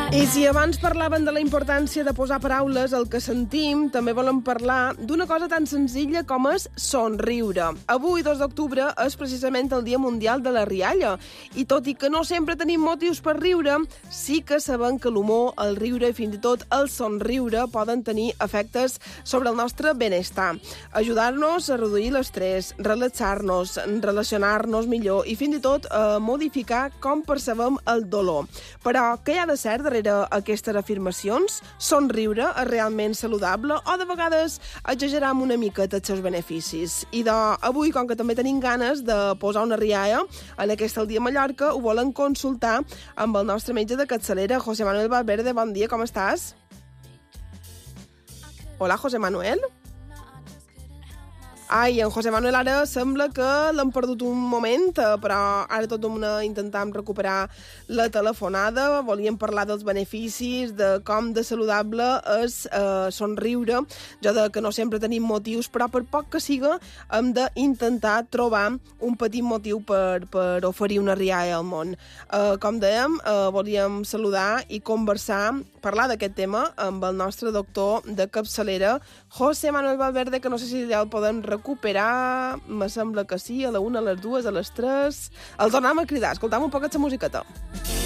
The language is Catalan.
I si abans parlaven de la importància de posar paraules al que sentim, també volem parlar d'una cosa tan senzilla com és somriure. Avui, 2 d'octubre, és precisament el Dia Mundial de la Rialla. I tot i que no sempre tenim motius per riure, sí que sabem que l'humor, el riure i fins i tot el somriure poden tenir efectes sobre el nostre benestar. Ajudar-nos a reduir l'estrès, relaxar-nos, relacionar-nos millor i fins i tot modificar com percebem el dolor. Però què hi ha de cert darrere aquestes afirmacions? Somriure és realment saludable o de vegades exageram una miqueta els seus beneficis? I avui, com que també tenim ganes de posar una rialla en aquest dia a Mallorca, ho volen consultar amb el nostre metge de capçalera, José Manuel Valverde. Bon dia, com estàs? Hola, José Manuel? Ai, en José Manuel ara sembla que l'hem perdut un moment, però ara tot intentàvem recuperar la telefonada. Volíem parlar dels beneficis, de com de saludable és somriure. Jo que no sempre tenim motius, però per poc que siga hem d'intentar trobar un petit motiu per oferir una rialla al món. Com dèiem, volíem saludar i conversar, parlar d'aquest tema amb el nostre doctor de capçalera, José Manuel Valverde, que no sé si ja el podem recuperar, me sembla que sí, a la 1, a les 2, a les 3... El tornem a cridar, escoltam un poquet la musiqueta.